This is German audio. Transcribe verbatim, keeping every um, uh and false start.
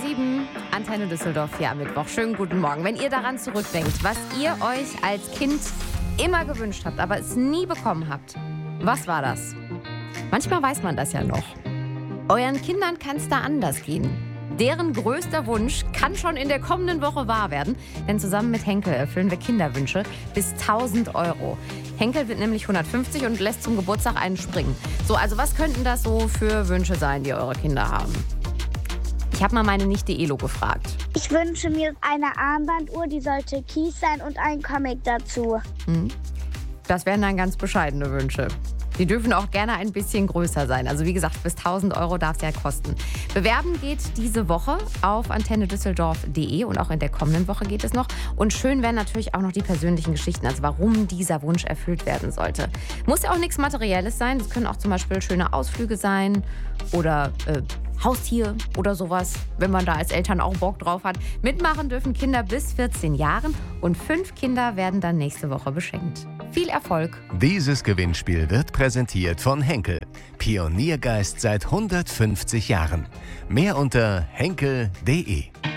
sieben, Antenne Düsseldorf hier am Mittwoch. Schönen guten Morgen. Wenn ihr daran zurückdenkt, was ihr euch als Kind immer gewünscht habt, aber es nie bekommen habt, was war das? Manchmal weiß man das ja noch. Euren Kindern kann es da anders gehen. Deren größter Wunsch kann schon in der kommenden Woche wahr werden, denn zusammen mit Henkel erfüllen wir Kinderwünsche bis tausend Euro. Henkel wird nämlich hundertfünfzig und lässt zum Geburtstag einen springen. So, also was könnten das so für Wünsche sein, die eure Kinder haben? Ich habe mal meine Nichte Elo gefragt. Ich wünsche mir eine Armbanduhr, die sollte Kies sein und ein Comic dazu. Hm. Das wären dann ganz bescheidene Wünsche. Die dürfen auch gerne ein bisschen größer sein. Also wie gesagt, bis tausend Euro darf es ja kosten. Bewerben geht diese Woche auf antenne düsseldorf punkt de und auch in der kommenden Woche geht es noch. Und schön wären natürlich auch noch die persönlichen Geschichten, also warum dieser Wunsch erfüllt werden sollte. Muss ja auch nichts Materielles sein. Das können auch zum Beispiel schöne Ausflüge sein oder äh, Haustier oder sowas, wenn man da als Eltern auch Bock drauf hat. Mitmachen dürfen Kinder bis vierzehn Jahren und fünf Kinder werden dann nächste Woche beschenkt. Viel Erfolg! Dieses Gewinnspiel wird präsentiert von Henkel. Pioniergeist seit hundertfünfzig Jahren. Mehr unter henkel punkt de.